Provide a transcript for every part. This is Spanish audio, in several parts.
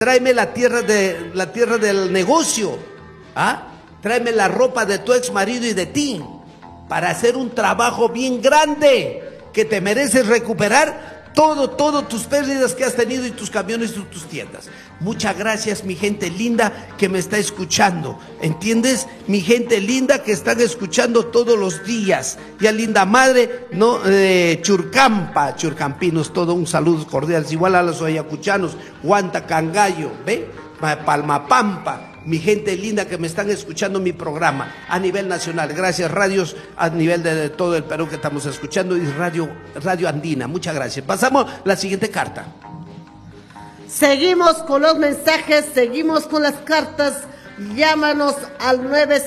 Tráeme la tierra del negocio, ¿ah? Tráeme la ropa de tu ex marido y de ti, para hacer un trabajo bien grande, que te mereces recuperar todo tus pérdidas que has tenido y tus camiones y tus tiendas. Muchas gracias, mi gente linda que me está escuchando, ¿entiendes? Mi gente linda que están escuchando todos los días. Ya linda madre, ¿no? Churcampa, churcampinos, todo un saludo cordial, igual a los ayacuchanos, Huanta, Cangallo, ¿ve? Palmapampa. Mi gente linda que me están escuchando mi programa a nivel nacional, gracias radios a nivel de todo el Perú que estamos escuchando y Radio Andina, muchas gracias. Pasamos a la siguiente carta. Seguimos con los mensajes, seguimos con las cartas. Llámanos al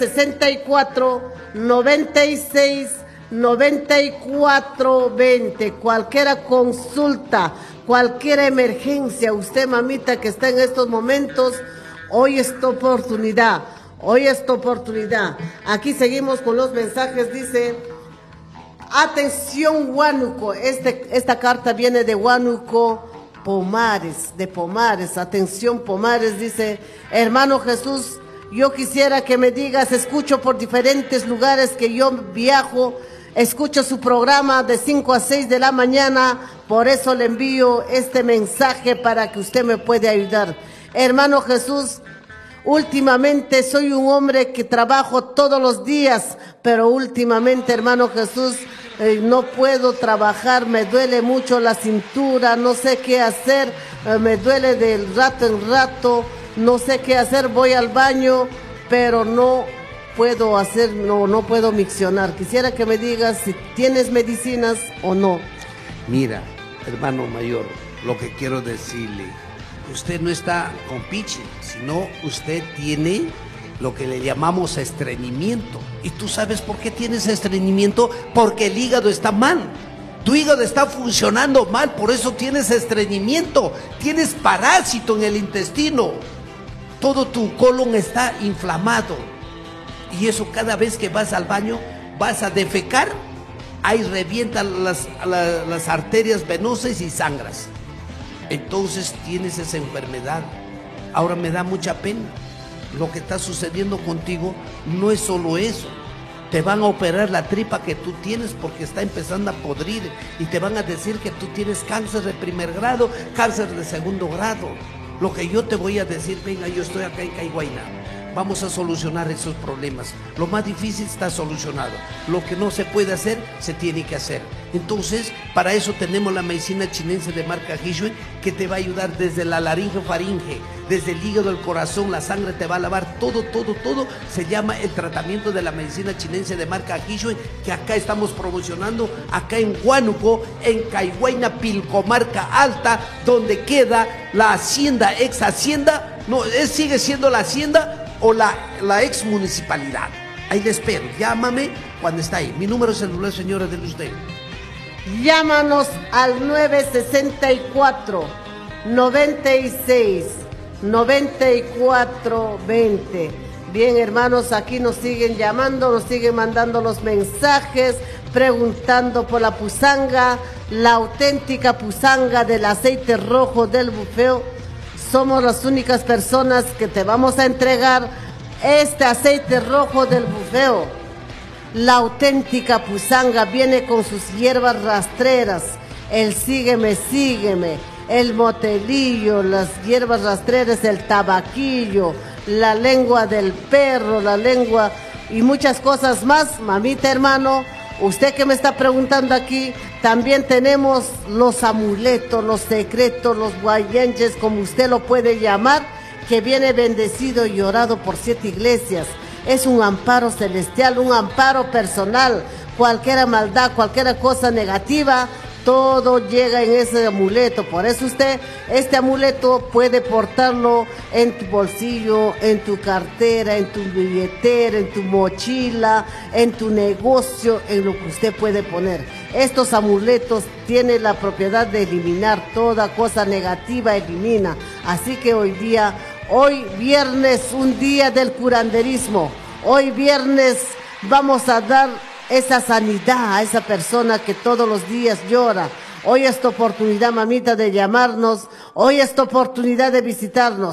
964-96-94-20. Cualquier consulta, cualquier emergencia, usted mamita que está en estos momentos, hoy es tu oportunidad, hoy es tu oportunidad. Aquí seguimos con los mensajes, dice, atención Huánuco, esta carta viene de Huánuco, de Pomares, atención Pomares, dice, hermano Jesús, yo quisiera que me digas, escucho por diferentes lugares que yo viajo, escucho su programa de 5 a 6 de la mañana, por eso le envío este mensaje para que usted me pueda ayudar. Hermano Jesús, últimamente soy un hombre que trabajo todos los días, pero últimamente, hermano Jesús, no puedo trabajar, me duele mucho la cintura, no sé qué hacer, me duele de rato en rato, no sé qué hacer, voy al baño, pero no puedo hacer, no puedo miccionar. Quisiera que me digas si tienes medicinas o no. Mira, hermano mayor, lo que quiero decirle, usted no está con piche, sino usted tiene lo que le llamamos estreñimiento. ¿Y tú sabes por qué tienes estreñimiento? Porque el hígado está mal. Tu hígado está funcionando mal, por eso tienes estreñimiento. Tienes parásito en el intestino. Todo tu colon está inflamado. Y eso cada vez que vas al baño, vas a defecar, ahí revientan las arterias venosas y sangras. Entonces tienes esa enfermedad. Ahora me da mucha pena. Lo que está sucediendo contigo no es solo eso. Te van a operar la tripa que tú tienes porque está empezando a podrir y te van a decir que tú tienes cáncer de primer grado, cáncer de segundo grado. Lo que yo te voy a decir, venga, yo estoy acá en Caigüeña. Vamos a solucionar esos problemas. Lo más difícil está solucionado. Lo que no se puede hacer, se tiene que hacer. Entonces, para eso tenemos la medicina chinense de marca Guishuen, que te va a ayudar desde la laringe-faringe, desde el hígado, el corazón, la sangre, te va a lavar todo. Se llama el tratamiento de la medicina chinense de marca Guishuen, que acá estamos promocionando, acá en Huánuco, en Caigüeña, Pilcomarca Alta, donde queda la hacienda, ex hacienda, no, sigue siendo la hacienda, o la ex municipalidad. Ahí le espero, llámame cuando está ahí. Mi número celular, señora, de usted. Llámanos al 964-96-94-20. Bien, hermanos, aquí nos siguen llamando, nos siguen mandando los mensajes, preguntando por la pusanga, la auténtica pusanga del aceite rojo del bufeo. Somos las únicas personas que te vamos a entregar este aceite rojo del bufeo. La auténtica pusanga viene con sus hierbas rastreras, el sígueme, el motelillo, las hierbas rastreras, el tabaquillo, la lengua del perro, la lengua y muchas cosas más. Mamita, hermano, usted que me está preguntando aquí, también tenemos los amuletos, los secretos, los guayenches, como usted lo puede llamar, que viene bendecido y orado por 7 iglesias. Es un amparo celestial, un amparo personal. Cualquier maldad, cualquier cosa negativa, todo llega en ese amuleto. Por eso usted, este amuleto puede portarlo en tu bolsillo, en tu cartera, en tu billetera, en tu mochila, en tu negocio, en lo que usted puede poner. Estos amuletos tienen la propiedad de eliminar toda cosa negativa, elimina. Así que hoy viernes, un día del curanderismo. Hoy viernes vamos a dar esa sanidad a esa persona que todos los días llora. Hoy es tu oportunidad, mamita, de llamarnos. Hoy es tu oportunidad de visitarnos.